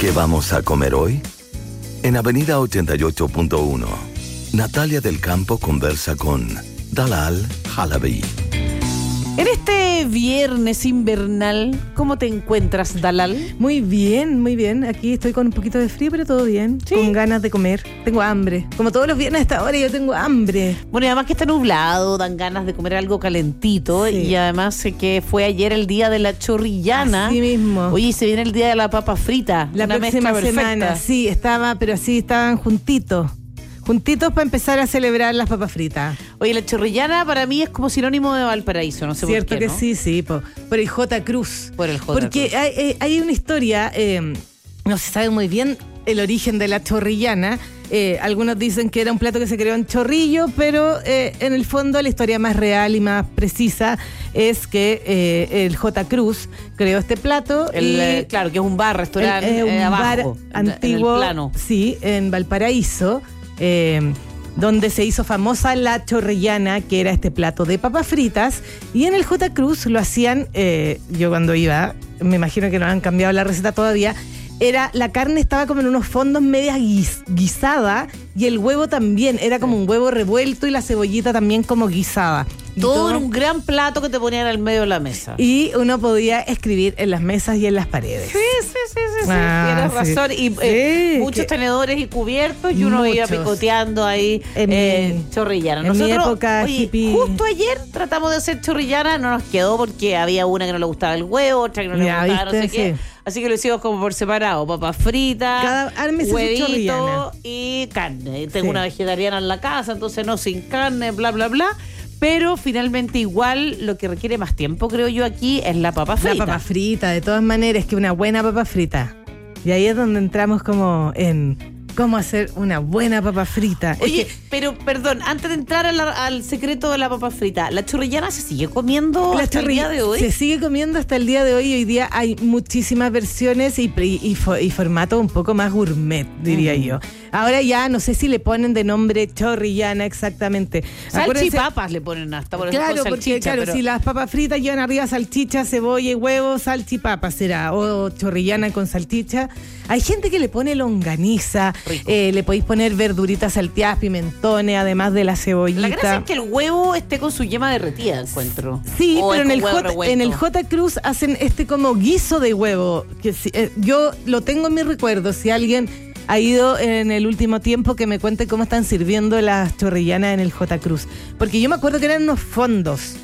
¿Qué vamos a comer hoy? En Avenida 88.1, Natalia del Campo conversa con Dalal Halaby. En este viernes invernal, ¿cómo te encuentras, Dalal? Muy bien. Aquí estoy con un poquito de frío, pero todo bien. ¿Sí? Con ganas de comer. Tengo hambre. Como todos los viernes a esta hora yo tengo hambre. Bueno, y además que está nublado, dan ganas de comer algo calentito. Sí. Y además que fue ayer el día de la chorrillana. Así mismo. Oye, y se viene el día de la papa frita. La una próxima mezcla semana. perfecta. Sí, estaban juntitos. Juntitos para empezar a celebrar las papas fritas. Oye, la chorrillana para mí es como sinónimo de Valparaíso, no sé Cierto por qué, que ¿no? sí, por el J. Cruz. Por el J. Porque Cruz. hay una historia, no se sabe muy bien el origen de la chorrillana. Algunos dicen que era un plato que se creó en Chorrillo, pero en el fondo la historia más real y más precisa es que el J. Cruz creó este plato. Claro, que es un bar, restaurante un abajo, bar antiguo, en el plano. sí, en Valparaíso, donde se hizo famosa la chorrillana, que era este plato de papas fritas, y en el J. Cruz lo hacían, yo cuando iba, me imagino que no han cambiado la receta todavía, la carne estaba como en unos fondos medias guisada, y el huevo también, era como un huevo revuelto y la cebollita también como guisada. Todo en un gran plato que te ponían al medio de la mesa. Y uno podía escribir en las mesas y en las paredes. Sí, Ah, tienes sí. razón. Y Sí, muchos que- tenedores y cubiertos y uno iba Muchos. picoteando ahí chorrillana. en mi época hippie. Justo ayer tratamos de hacer chorrillana, no nos quedó porque había una que no le gustaba el huevo, otra que no le Ya, gustaba no sé ¿viste? qué. Sí. Así que lo hicimos como por separado, papas fritas, Ármese su huevito chorrillana. y carne. Tengo Sí. una vegetariana en la casa, entonces no sin carne, bla, bla, bla. Pero finalmente igual lo que requiere más tiempo, creo yo, aquí es la papa frita. La papa frita, de todas maneras, que una buena papa frita. Y ahí es donde entramos como en cómo hacer una buena papa frita. Oye, Es que pero perdón, antes de entrar al secreto de la papa frita, ¿la chorrillana se sigue comiendo hasta el día de hoy? se sigue comiendo hasta el día de hoy. Hoy día hay muchísimas versiones y formato un poco más gourmet, diría yo. Ahora ya no sé si le ponen de nombre chorrillana exactamente. Acuérdense- Salchipapas le ponen hasta por Claro, ejemplo, porque salchicha, claro, pero- si las papas fritas llevan arriba salchicha, cebolla y huevo, salchipapa será, o chorrillana con salchicha. Hay gente que le pone longaniza, Rico. le podéis poner verduritas salteadas, pimentones, además de la cebollita. La gracia es que el huevo esté con su yema derretida, encuentro. Sí, O pero es con en el, huevo J, revuelto. en el J. Cruz hacen este como guiso de huevo, que yo lo tengo en mi recuerdo. Si alguien ha ido en el último tiempo, que me cuente cómo están sirviendo las chorrillanas en el J. Cruz. Porque yo me acuerdo que eran unos fondos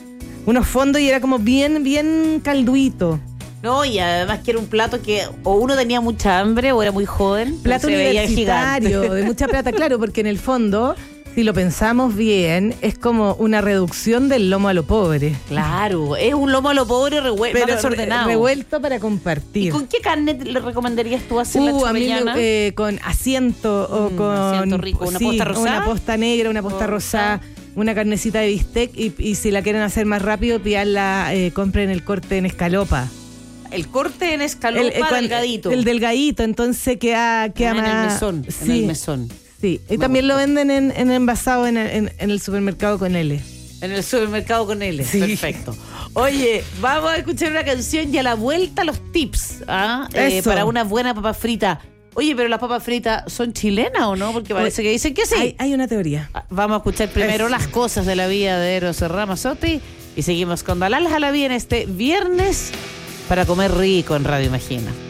y era como bien calduito. No, y además que era un plato que o uno tenía mucha hambre o era muy joven. pero Plato se veía universitario, gigante. de mucha plata, claro, porque en el fondo, si lo pensamos bien, es como una reducción del lomo a lo pobre. Claro, es un lomo a lo pobre revuelto, Pero desordenado. revuelto para ¿Y compartir. con qué carne le recomendarías tú hacer la A mí chorrillana? con asiento o con asiento rico. ¿Una posta rosada? Una posta negra, una posta rosada, una carnecita de bistec y si la quieren hacer más rápido, pidarla, compren el corte en escalopa. El corte en escalopa delgadito. El delgadito, entonces queda en más... el mesón, en el mesón. Sí, y Me también gusta. lo venden en envasado en el supermercado con L. En el supermercado con L. Sí. Perfecto. Oye, vamos a escuchar una canción y a la vuelta los tips Eso. para una buena papa frita. Oye, pero las papas fritas son chilenas o no? Porque parece que dicen que sí. Hay una teoría. Vamos a escuchar primero Eso. las cosas de la vida de Eros Ramazzotti y seguimos con Dalal Halaby en este viernes para comer rico en Radio Imagina.